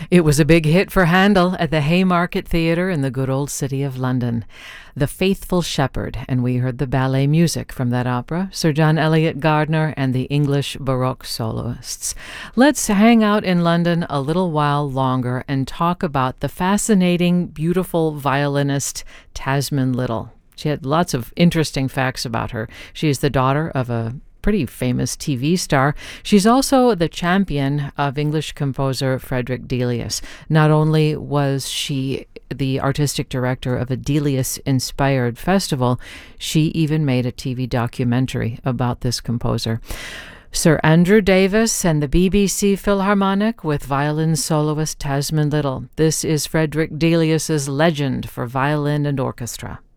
It was a big hit for Handel at the Haymarket Theatre in the good old city of London. The Faithful Shepherd, and we heard the ballet music from that opera, Sir John Eliot Gardiner and the English Baroque soloists. Let's hang out in London a little while longer and talk about the fascinating, beautiful violinist Tasman Little. She had lots of interesting facts about her. She is the daughter of a pretty famous TV star. She's also the champion of English composer Frederick Delius. Not only was she the artistic director of a Delius-inspired festival, she even made a TV documentary about this composer. Sir Andrew Davis and the BBC Philharmonic with violin soloist Tasman Little. This is Frederick Delius's Legend for Violin and Orchestra.